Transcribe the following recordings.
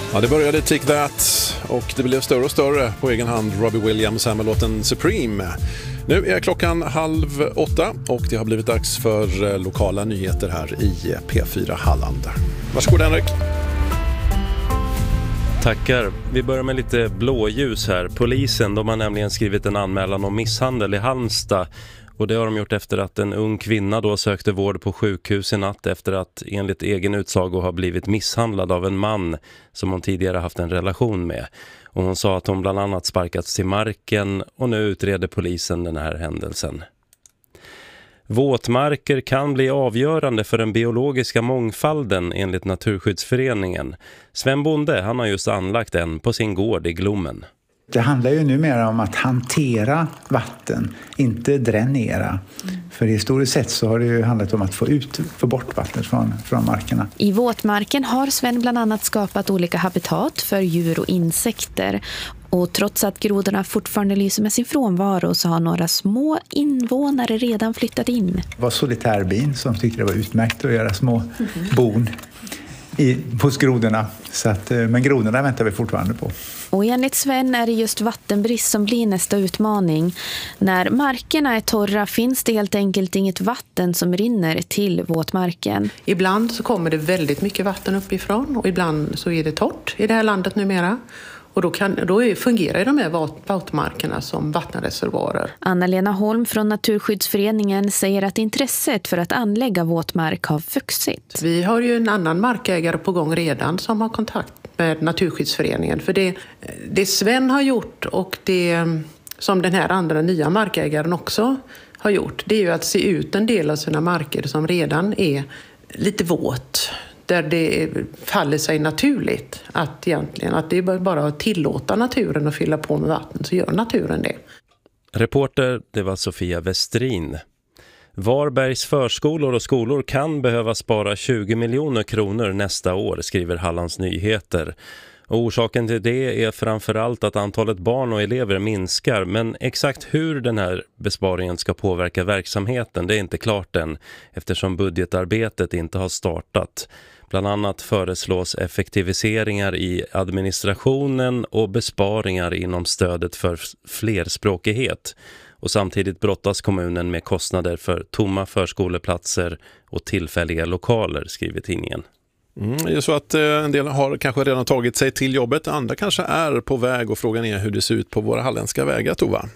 Ja, det började Take That och det blev större och större på egen hand. Robbie Williams här med låten Supreme. Nu är klockan 7:30 och det har blivit dags för lokala nyheter här i P4 Halland. Varsågod Henrik. Tackar. Vi börjar med lite blåljus här. Polisen, de har nämligen skrivit en anmälan om misshandel i Halmstad. Och det har de gjort efter att en ung kvinna då sökte vård på sjukhus i natt efter att enligt egen utsago har blivit misshandlad av en man som hon tidigare haft en relation med. Och hon sa att hon bland annat sparkats till marken och nu utreder polisen den här händelsen. Våtmarker kan bli avgörande för den biologiska mångfalden enligt Naturskyddsföreningen. Sven Bonde, han har just anlagt en på sin gård i Glommen. Det handlar ju numera om att hantera vatten, inte dränera. För historiskt sett så har det ju handlat om att få bort vattnet från markerna. I våtmarken har Sven bland annat skapat olika habitat för djur och insekter. Och trots att grodorna fortfarande lyser med sin frånvaro så har några små invånare redan flyttat in. Det var solitärbin som tyckte det var utmärkt att göra små bon hos grodorna. Men grodorna väntar vi fortfarande på. Och enligt Sven är det just vattenbrist som blir nästa utmaning. När markerna är torra finns det helt enkelt inget vatten som rinner till våtmarken. Ibland så kommer det väldigt mycket vatten uppifrån och ibland så är det torrt i det här landet numera. Och då fungerar de här våtmarkerna som vattenreservoarer. Anna-Lena Holm från Naturskyddsföreningen säger att intresset för att anlägga våtmark har vuxit. Vi har ju en annan markägare på gång redan som har kontakt med Naturskyddsföreningen. För det Sven har gjort och det som den här andra nya markägaren också har gjort, det är ju att se ut en del av sina marker som redan är lite våt. Där det faller sig naturligt att det är bara att tillåta naturen att fylla på med vatten, så gör naturen det. Reporter, det var Sofia Westrin. Varbergs förskolor och skolor kan behöva spara 20 miljoner kronor nästa år, skriver Hallands Nyheter. Och orsaken till det är framförallt att antalet barn och elever minskar, men exakt hur den här besparingen ska påverka verksamheten, det är inte klart än, eftersom budgetarbetet inte har startat. Bland annat föreslås effektiviseringar i administrationen och besparingar inom stödet för flerspråkighet. Och samtidigt brottas kommunen med kostnader för tomma förskoleplatser och tillfälliga lokaler, skriver tidningen. Det är så att en del har kanske redan tagit sig till jobbet, andra kanske är på väg och frågan är hur det ser ut på våra halländska vägar, Tova.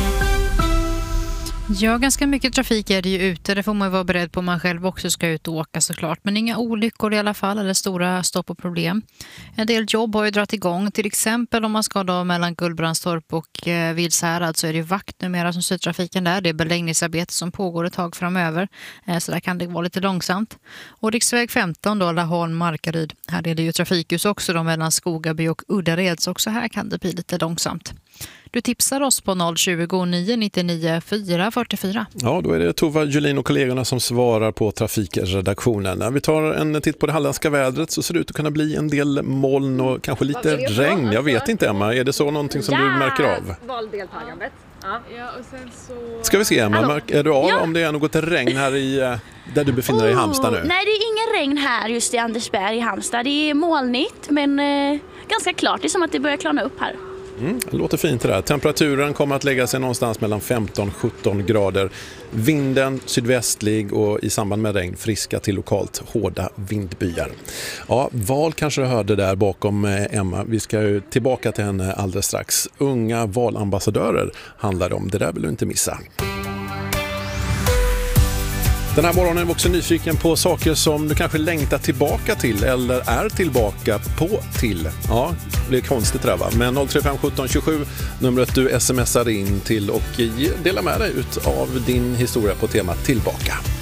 Ja, ganska mycket trafik är det ju ute. Det får man vara beredd på om man själv också ska ut och åka såklart. Men inga olyckor i alla fall eller stora stopp och problem. En del jobb har ju dragit igång. Till exempel om man ska då mellan Gullbrandstorp och Vidshärad så är det ju vakt numera som styr trafiken där. Det är beläggningsarbete som pågår ett tag framöver. Så där kan det vara lite långsamt. Och riksväg 15 då, Laholm-Markaryd. Här är det ju trafikljus också då mellan Skogaby och Uddared. Så också här kan det bli lite långsamt. Du tipsar oss på 020 999 444. Ja, då är det Tova Julin och kollegorna som svarar på trafikredaktionen. När vi tar en titt på det halländska vädret så ser det ut att kunna bli en del moln och kanske lite regn. Jag vet inte, Emma. Är det så någonting som du märker av? Valdeltagandet. Ja, och sen så... Ska vi se, Emma. Är du av om det är något regn här där du befinner dig i Halmstad nu? Nej, det är ingen regn här just i Andersberg i Halmstad. Det är molnigt men ganska klart. Det är som att det börjar klarna upp här. Det låter fint det där. Temperaturen kommer att lägga sig någonstans mellan 15-17 grader. Vinden sydvästlig och i samband med regn friska till lokalt hårda vindbyar. Ja, val kanske du hörde där bakom Emma. Vi ska ju tillbaka till henne alldeles strax. Unga valambassadörer handlar det om. Det där vill du inte missa. Den här morgonen är vi också nyfiken på saker som du kanske längtar tillbaka till eller är tillbaka till. Ja, det blir konstigt det där, va? Men 035 17 27 numret du smsar in till och delar med dig ut av din historia på temat tillbaka.